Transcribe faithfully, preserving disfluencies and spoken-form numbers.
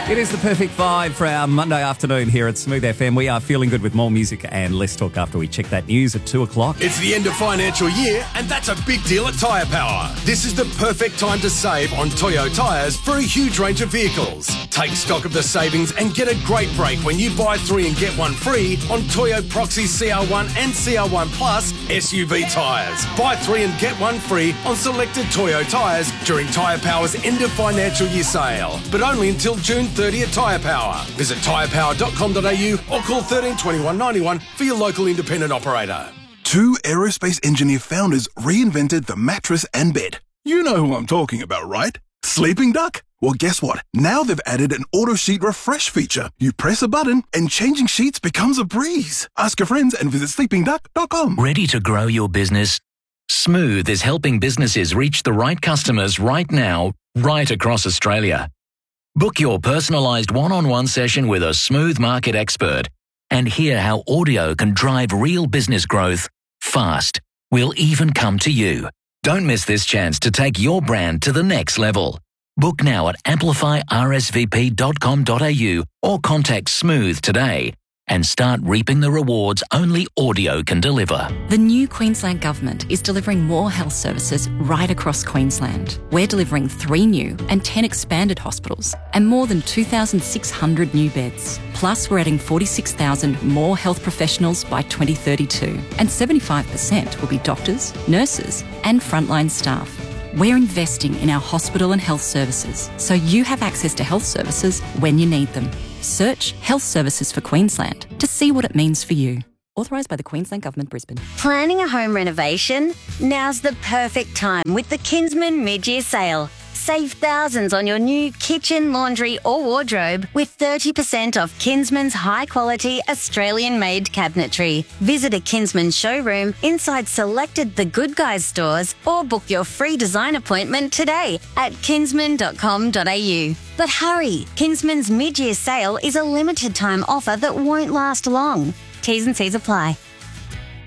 It is the perfect vibe for our Monday afternoon here at Smooth F M. We are feeling good with more music and less talk after we check that news at two o'clock. It's the end of financial year, and that's a big deal at Tyre Power. This is the perfect time to save on Toyo tyres for a huge range of vehicles. Take stock of the savings and get a great break when you buy three and get one free on Toyo Proxy C R one and C R one Plus S U V tyres. Buy three and get one free on selected Toyo tyres during Tyre Power's end of financial year sale, but only until June thirtieth. Tyre Power. Visit tyre power dot com dot a u or call thirteen twenty-one ninety-one for your local independent operator. Two aerospace engineer founders reinvented the mattress and bed. You know who I'm talking about, right? Sleeping Duck? Well, guess what? Now they've added an auto sheet refresh feature. You press a button and changing sheets becomes a breeze. Ask your friends and visit sleeping duck dot com. Ready to grow your business? Smooth is helping businesses reach the right customers right now, right across Australia. Book your personalised one-on-one session with a Smooth market expert and hear how audio can drive real business growth fast. We'll even come to you. Don't miss this chance to take your brand to the next level. Book now at amplify r s v p dot com dot a u or contact Smooth today and start reaping the rewards only audio can deliver. The new Queensland Government is delivering more health services right across Queensland. We're delivering three new and ten expanded hospitals and more than two thousand six hundred new beds. Plus, we're adding forty-six thousand more health professionals by twenty thirty-two, and seventy-five percent will be doctors, nurses and frontline staff. We're investing in our hospital and health services so you have access to health services when you need them. Search Health Services for Queensland to see what it means for you. Authorised by the Queensland Government, Brisbane. Planning a home renovation? Now's the perfect time with the Kinsman mid-year sale. Save thousands on your new kitchen, laundry or wardrobe with thirty percent off Kinsman's high-quality Australian-made cabinetry. Visit a Kinsman showroom inside selected The Good Guys stores or book your free design appointment today at kinsman dot com dot a u. But hurry, Kinsman's mid-year sale is a limited time offer that won't last long. T's and C's apply.